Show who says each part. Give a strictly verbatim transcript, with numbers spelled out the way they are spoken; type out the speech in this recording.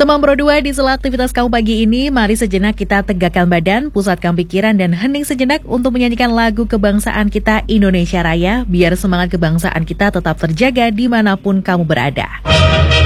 Speaker 1: Teman Pro dua, di sela aktivitas kamu pagi ini, mari sejenak kita tegakkan badan, pusatkan pikiran, dan hening sejenak untuk menyanyikan lagu kebangsaan kita Indonesia Raya, biar semangat kebangsaan kita tetap terjaga dimanapun kamu berada.